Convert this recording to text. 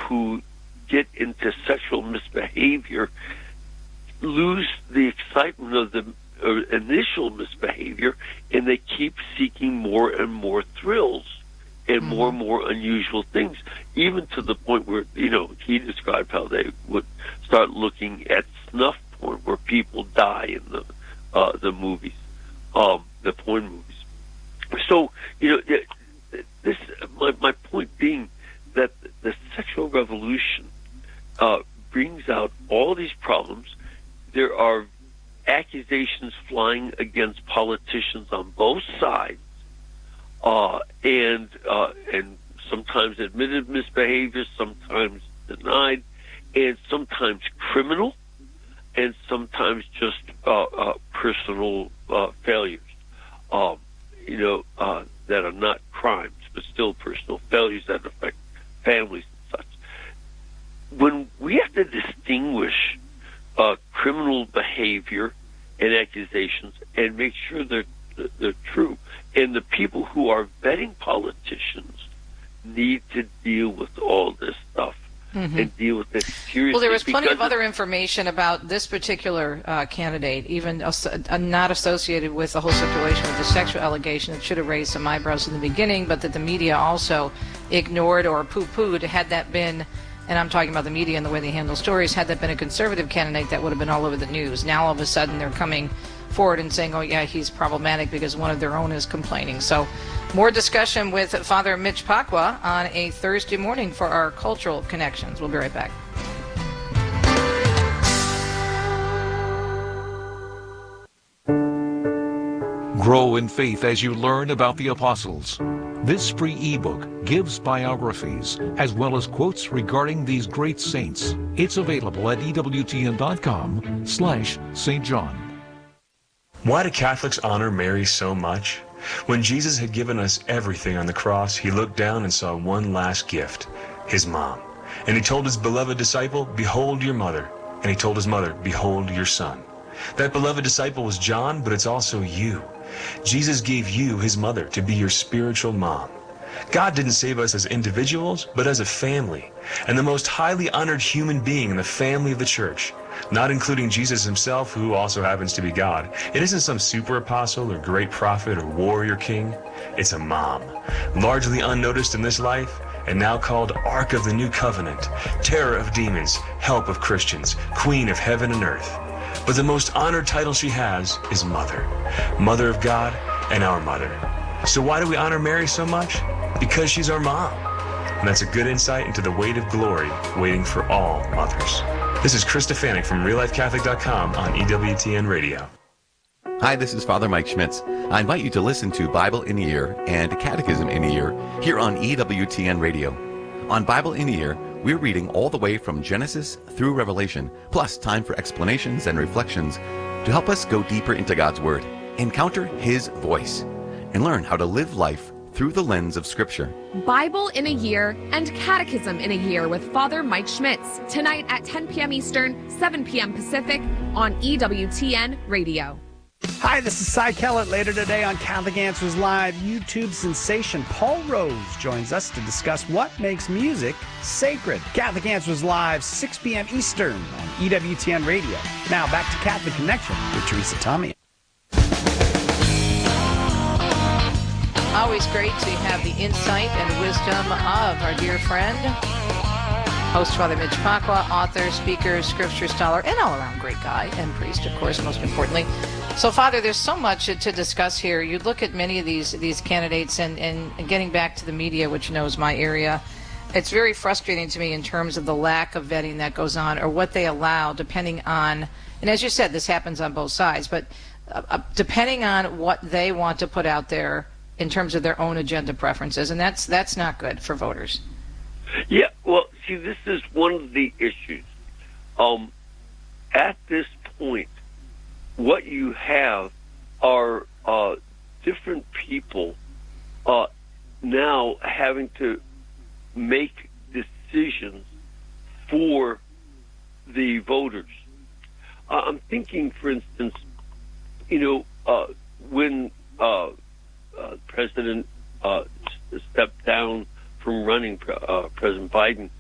who get into sexual misbehavior lose the excitement of the initial misbehavior, and they keep seeking more and more thrills and more unusual things, even to the point where, he described how they would start looking at snuff porn, where people die in the movies, the porn movies. So, this my point being that the sexual revolution brings out all these problems. There are accusations flying against politicians on both sides, and sometimes admitted misbehavior, sometimes denied, and sometimes criminal, and sometimes just personal failures, that are not crimes, but still personal failures that affect families and such. When we have to distinguish criminal behavior and accusations and make sure they're true, and the people who are vetting politicians need to deal with all this stuff and deal with it seriously. Well, there was plenty of other information about this particular candidate, even not associated with the whole situation with the sexual allegation, that should have raised some eyebrows in the beginning, but that the media also ignored or poo-pooed. Had that been, and I'm talking about the media and the way they handle stories, had that been a conservative candidate, that would have been all over the news. Now all of a sudden they're coming forward and saying, oh yeah, he's problematic because one of their own is complaining. So more discussion with Father Mitch Pacwa on a Thursday morning for our Cultural Connections. We'll be right back. Grow in faith as you learn about the apostles. This free ebook gives biographies as well as quotes regarding these great saints. It's available at EWTN.com/St. John. Why do Catholics honor Mary so much? When Jesus had given us everything on the cross, he looked down and saw one last gift, his mom. And he told his beloved disciple, behold your mother. And he told his mother, behold your son. That beloved disciple was John, but it's also you. Jesus gave you his mother to be your spiritual mom. God didn't save us as individuals, but as a family, and the most highly honored human being in the family of the church, not including Jesus himself, who also happens to be God. It isn't some super apostle or great prophet or warrior king. It's a mom, largely unnoticed in this life, and now called Ark of the New Covenant, terror of demons, help of Christians, queen of heaven and earth. But the most honored title she has is Mother, Mother of God and our Mother. So why do we honor Mary so much? Because she's our mom. And that's a good insight into the weight of glory waiting for all mothers. This is Chris Stefanik from RealLifeCatholic.com on EWTN Radio. Hi, this is Father Mike Schmitz. I invite you to listen to Bible in a Year and Catechism in a Year here on EWTN Radio. On Bible in a Year, we're reading all the way from Genesis through Revelation, plus time for explanations and reflections to help us go deeper into God's Word, encounter His voice, and learn how to live life through the lens of Scripture. Bible in a Year and Catechism in a Year with Father Mike Schmitz, tonight at 10 p.m. Eastern, 7 p.m. Pacific on EWTN Radio. Hi, this is Cy Kellett. Later today on Catholic Answers Live, YouTube sensation Paul Rose joins us to discuss what makes music sacred. Catholic Answers Live, 6 p.m. Eastern on EWTN Radio. Now back to Catholic Connection with Teresa Tommy. Always great to have the insight and wisdom of our dear friend, host Father Mitch Pacwa, author, speaker, scripture scholar, and all-around great guy, and priest, of course, most importantly. So, Father, there's so much to discuss here. You look at many of these candidates, and getting back to the media, which knows my area, it's very frustrating to me in terms of the lack of vetting that goes on, or what they allow, depending on, and as you said, this happens on both sides, but depending on what they want to put out there in terms of their own agenda preferences, and that's not good for voters. Yeah, well, see, this is one of the issues. At this point, what you have are different people now having to make decisions for the voters. I'm thinking, for instance, when President stepped down from running, President Biden,